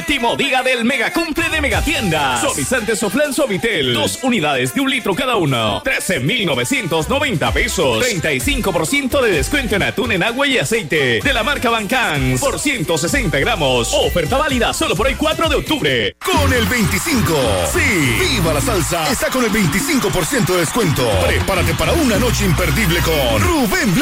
Último día del mega cumple de Megatiendas. Suavizante Soflan Suavitel. 2 unidades de 1 litro cada uno. 13,990 pesos. 35% de descuento en atún en agua y aceite. De la marca Bancans. Por 160 gramos. Oferta válida solo por el 4 de octubre. Con el 25. Sí. Viva la salsa. Está con el 25% de descuento. Prepárate para una noche imperdible con Rubén Blanco.